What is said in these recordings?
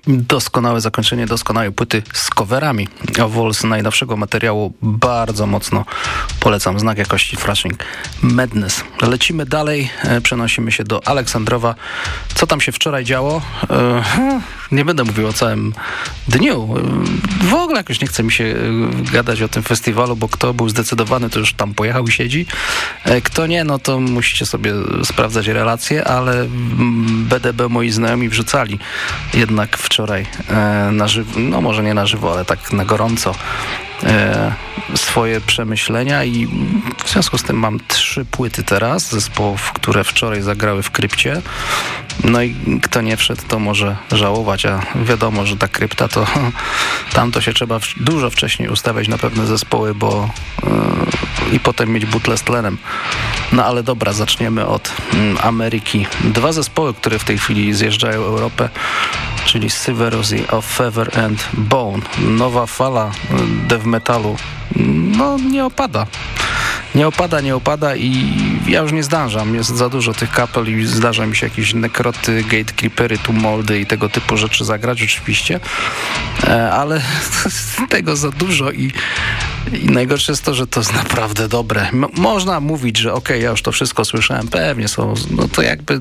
Doskonałe zakończenie doskonałej płyty z coverami. Vol z najnowszego materiału bardzo mocno polecam. Znak jakości Flashing Madness. Lecimy dalej, przenosimy się do Aleksandrowa. Co tam się wczoraj działo? Nie będę mówił o całym dniu. W ogóle jakoś nie chce mi się gadać o tym festiwalu, bo kto był zdecydowany, to już tam pojechał i siedzi. Kto nie, no to musicie sobie sprawdzać relacje, ale BDB moi znajomi wrzucali jednak wczoraj na żywo, no może nie na żywo, ale tak na gorąco swoje przemyślenia i w związku z tym mam 3 płyty teraz zespołów, które wczoraj zagrały w krypcie. No i kto nie wszedł, to może żałować, a wiadomo, że ta krypta to tam to się trzeba dużo wcześniej ustawiać na pewne zespoły, bo i potem mieć butlę z tlenem. No ale dobra, zaczniemy od Ameryki. 2 zespoły, które w tej chwili zjeżdżają Europę, czyli Severus i Of Feather and Bone. Nowa fala death metalu, no nie opada. Nie opada i ja już nie zdążam. Jest za dużo tych kapel i zdarza mi się jakieś nekroty, gate creepery, tumoldy i tego typu rzeczy zagrać oczywiście, ale tego za dużo i najgorsze jest to, że to jest naprawdę dobre. Można mówić, że okej, ja już to wszystko słyszałem, pewnie są, no to jakby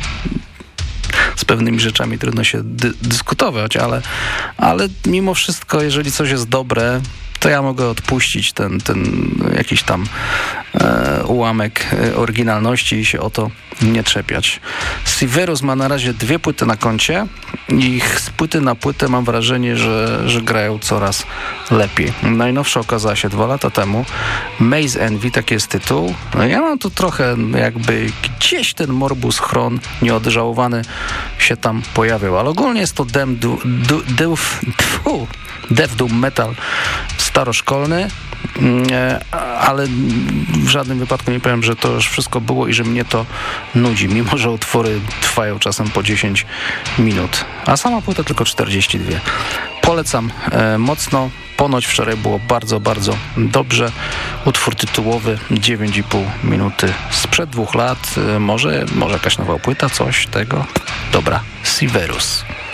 z pewnymi rzeczami trudno się dyskutować, ale mimo wszystko, jeżeli coś jest dobre, to ja mogę odpuścić ten jakiś tam ułamek oryginalności i się o to nie czepiać. Severus ma na razie 2 płyty na koncie i z płyty na płytę mam wrażenie, że grają coraz lepiej. Najnowsza okazała się 2 lata temu. Maze Envy, taki jest tytuł. No ja mam tu trochę jakby gdzieś ten Morbus Chron nieodżałowany się tam pojawiał, ale ogólnie jest to death doom metal staroszkolny, ale w żadnym wypadku nie powiem, że to już wszystko było i że mnie to nudzi, mimo że utwory trwają czasem po 10 minut, a sama płyta tylko 42. Polecam mocno. Ponoć wczoraj było bardzo, bardzo dobrze. Utwór tytułowy 9,5 minuty sprzed 2 lat. Może jakaś nowa płyta, coś tego. Dobra, Severus.